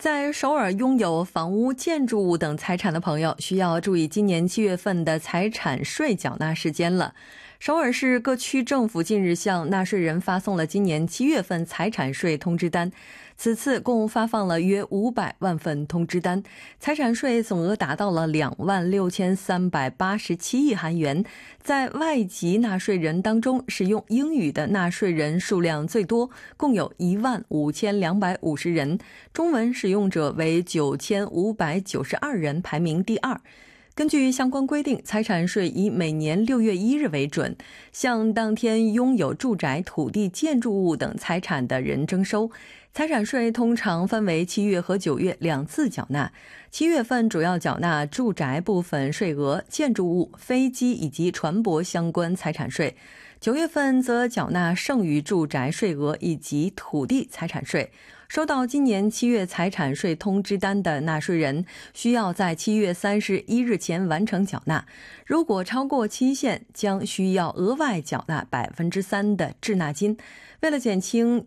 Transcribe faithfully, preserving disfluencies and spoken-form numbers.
在首尔拥有房屋、建筑物等财产的朋友，需要注意今年七月份的财产税缴纳时间了。首尔市各区政府近日向纳税人发送了今年七月份财产税通知单，此次共发放了约五百万份通知单，财产税总额达到了两万六千三百八十七亿韩元。在外籍纳税人当中，使用英语的纳税人数量最多，共有一万五千两百五十人，中文使用者为九千五百九十二人，排名第二。根据相关规定，财产税以每年六月一日为准，向当天拥有住宅、土地、建筑物等财产的人征收。财产税通常分为七月和九月两次缴纳，七月份主要缴纳住宅部分税额、建筑物、飞机以及船舶相关财产税，九月份则缴纳剩余住宅税额以及土地财产税。收到今年七月财产税通知单的纳税人，需要在七月三十一日前完成缴纳，如果超过期限，将需要额外缴纳百分之三的滞纳金。为了减轻